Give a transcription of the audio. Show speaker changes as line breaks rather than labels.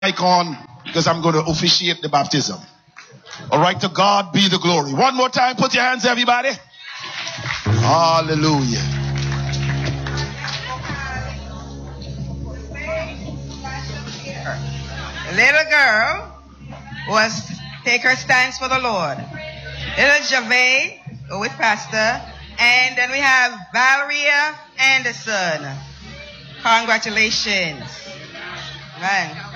on because I'm going to officiate the baptism. All right, to God be the glory. One more time, put your hands, everybody. Hallelujah.
A little girl was take her stance for the Lord. Little Gervais with Pastor, and then we have Valeria Anderson. Congratulations. Man.